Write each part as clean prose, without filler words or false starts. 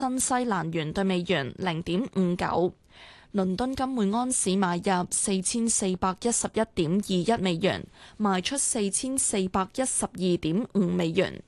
新西蘭元對美元0.59。倫敦金每安士買入4411.21美元，賣出4412.5美元。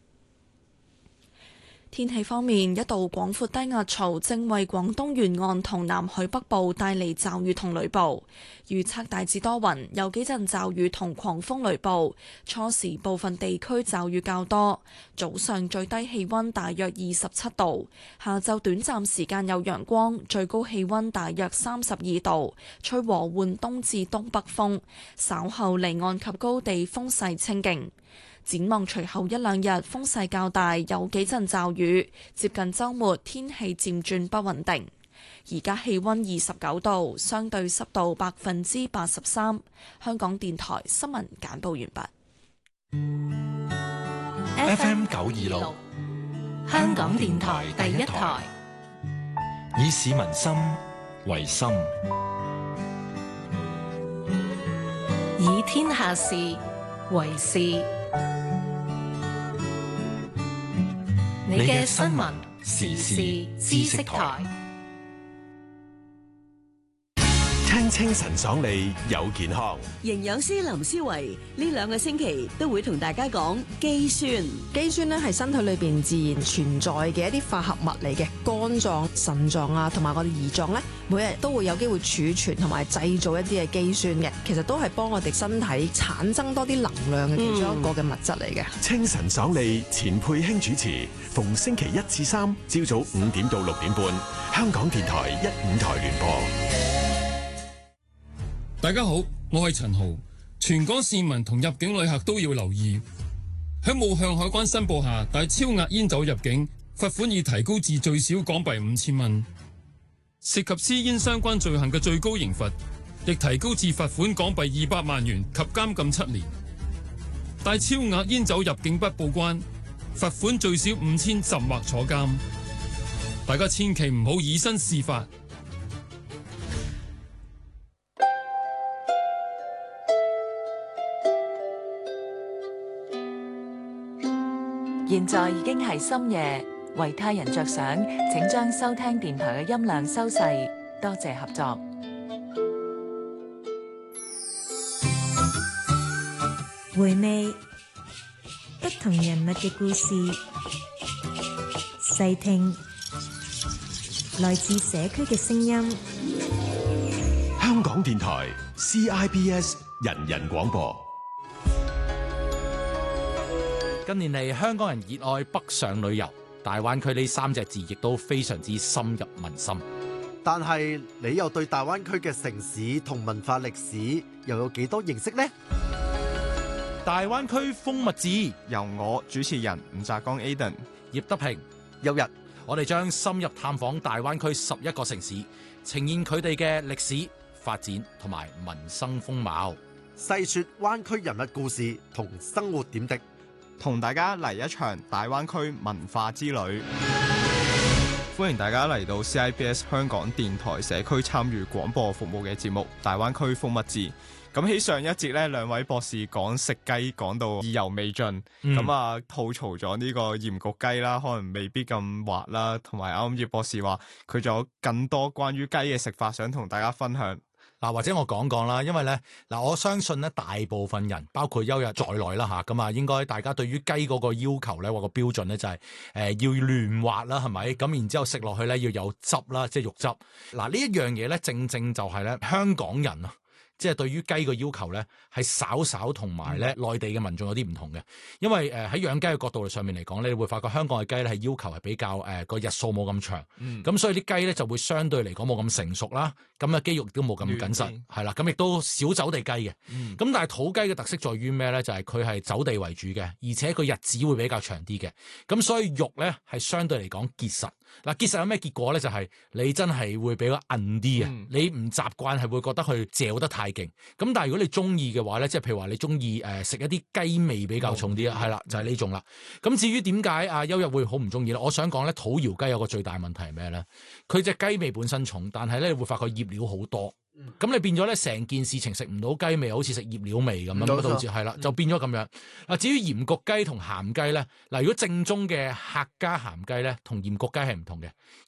天氣方面，一道廣闊低壓槽正為廣東沿岸同南海北部帶嚟驟雨同雷暴，預測大致多雲，有幾陣驟雨同狂風雷暴。初時部分地區驟雨較多，早上最低氣溫大約27度，下晝短暫時間有陽光，最高氣溫大約32度，吹和緩東至東北風，稍後離岸及高地風勢清勁。展望隨後一兩日風勢較大，有幾陣驟雨，接近週末天氣漸轉不穩定。而家氣溫29度，相對濕度83%。香港電台新聞簡報完畢。FM 926，香港電台第一台，以市民心為心， 以天下事為事。你嘅新聞時事知識台， 聽清晨爽利有健康。 營養師林思維呢2個星期都會同大家講肌酸。 肌酸咧係身體裏邊自然存在嘅一啲化合物嚟嘅，肝臟、腎臟啊，同埋我哋胰臟咧，每日都會有機會儲存同埋製造一啲嘅肌酸嘅，其實都係幫我哋身體產生多啲能量嘅其中一個嘅物質嚟嘅。 清晨爽利，錢佩卿主持，逢星期1至3朝早5點到6點半，香港電台1、5台聯播。 大家好，我係陳豪。全港市民同入境旅客都要留意，喺冇向海關申報下帶超額煙酒入境，罰款已提高至最少港幣5000蚊。涉及私煙相關罪行嘅最高刑罰亦提高至罰款港幣200萬元及監禁7年。帶超額煙酒入境不報關，罰款最少5000甚或坐監。大家千祈唔好以身試法。 現在已經係深夜，為他人着想，請將收聽電台嘅音量收細，多謝合作。 回味不同人物嘅故事，細聽來自社區嘅聲音。 香港電台 CIBS 人人廣播。 近年嚟，香港人熱愛北上旅遊，大灣區呢3隻字亦都非常之深入民心。 但係你又對大灣區嘅城市同文化歷史又有幾多認識呢？ 大灣區風物誌由我主持人吳澤剛 Aden、 葉德平、 有日， 我哋將深入探訪大灣區11個城市，呈現佢哋嘅歷史發展同埋民生風貌， 細說灣區人物故事同生活點滴， 同大家嚟一場大灣區文化之旅。歡迎大家嚟到 CIBS 香港電台社區參與廣播服務嘅節目《大灣區風物誌》。咁喺上一節呢，兩位博士講食雞講到意猶未盡，吐槽咗呢個鹽焗雞啦，可能未必咁滑啦，同埋啱啱葉博士話佢仲有更多關於雞嘅食法想同大家分享。 或者我講講啦，因為咧我相信咧大部分人包括休日在內啦嚇，咁啊應該大家對於雞嗰個要求咧或個標準咧就係要嫩滑啦，係咪？咁然之後食落去咧要有汁啦，即係肉汁。呢一樣嘢咧正正就係咧香港人啊，即係對於雞個要求咧係稍稍同埋咧內地嘅民眾有啲唔同嘅，因為喺養雞嘅角度上面嚟講咧，你會發覺香港嘅雞咧係要求係比較個日數冇咁長，咁所以啲雞咧就會相對嚟講冇咁成熟啦，咁肌肉都冇咁緊實，係啦，咁亦都少走地雞嘅，咁但係土雞嘅特色在於咩咧？就係佢係走地為主嘅，而且個日子會比較長啲嘅，咁所以肉咧係相對嚟講結實。結實有咩結果咧？就係你真係會比較韌啲啊！你唔習慣係會覺得佢嚼得太勁。咁但係如果你中意嘅話咧，即係譬如話你中意食一啲雞味比較重啲啊，係啦，就係呢種啦。咁至於點解阿休日會好唔中意咧？我想講咧，土窯雞有個最大問題係咩咧？佢隻雞味本身重，但係咧你會發覺醃料好多。咁你變咗咧，成件事情食唔到雞味，好似食醃料味咁樣，導致係啦，就變咗咁樣。至於鹽焗雞同鹹雞咧，如果正宗嘅客家鹹雞咧，同鹽焗雞係唔同嘅。